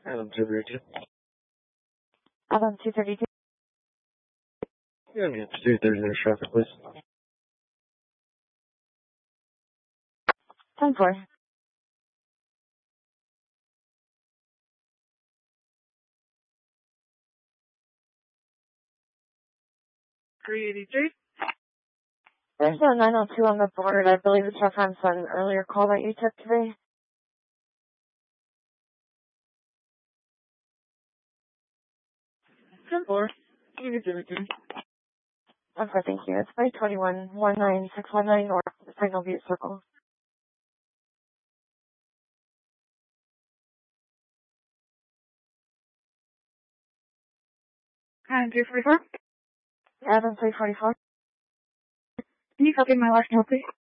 Adam 232. Adam 232. Yeah, man, 230 minutes traffic, please. 10-4. There's a 902 on the board. I believe it's reference on an earlier call that you took today. 10-4. You can give it to me. Okay, thank you. It's 521-19619 North Signal View Circle. Adam 344. Adam 344. Can you copy my last note, please?